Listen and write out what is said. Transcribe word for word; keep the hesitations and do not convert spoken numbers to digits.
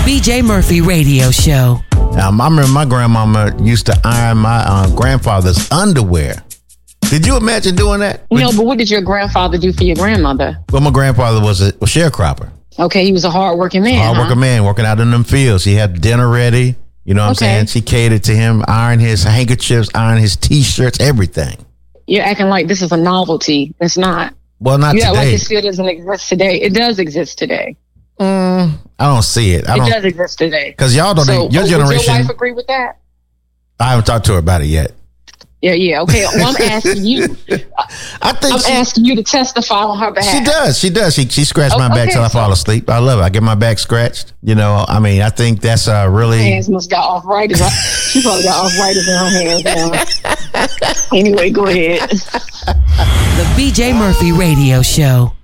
B J Murphy Radio Show. Um, I remember my grandmama used to iron my uh, grandfather's underwear. Did you imagine doing that? No, but what did your grandfather do for your grandmother? Well, my grandfather was a, a sharecropper. Okay, he was a hard-working man. Hard-working huh? man, working out in them fields. He had dinner ready. You know what Okay. I'm saying? She catered to him, ironed his handkerchiefs, ironed his T-shirts, everything. You're acting like this is a novelty. It's not. Well, not You act like today. it still doesn't exist today. It does exist today. Mm, I don't see it. I It don't does exist today. because y'all don't. So, your oh, generation. would your wife agree with that? I haven't talked to her about it yet. Yeah, yeah. Okay, well, I'm asking you. I think I'm she, asking you to testify on her behalf. she does. She does. She she scratched my Oh, back okay, till I so- fall asleep. I love it. I get my back scratched. You know. I mean, I think that's uh, really. Hands must got arthritis. She probably got arthritis in her hands now. Anyway, go ahead. The B J Murphy Radio Show.